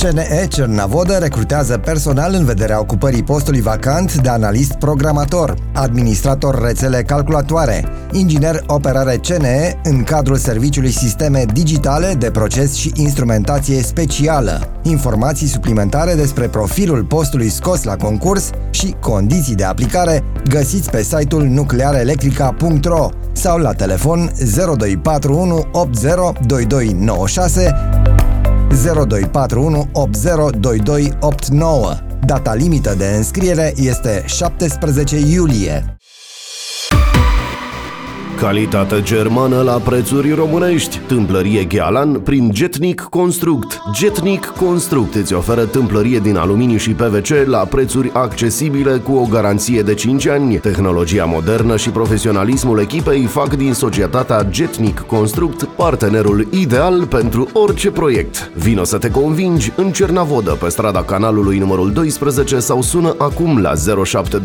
CNE Cernavodă recrutează personal în vederea ocupării postului vacant de analist programator, administrator rețele calculatoare, inginer operare CNE în cadrul serviciului Sisteme Digitale de Proces și Instrumentație Specială. Informații suplimentare despre profilul postului scos la concurs și condiții de aplicare găsiți pe site-ul nuclearelectrica.ro sau la telefon 0241 80 2296 0241 80 2289. Data limită de înscriere este 17 iulie. Calitate germană la prețuri românești. Tâmplărie Ghealan prin Getnic Construct. Getnic Construct îți oferă tâmplărie din aluminiu și PVC la prețuri accesibile cu o garanție de 5 ani. Tehnologia modernă și profesionalismul echipei fac din societatea Getnic Construct partenerul ideal pentru orice proiect. Vino să te convingi în Cernavodă, pe strada Canalului numărul 12 sau sună acum la 07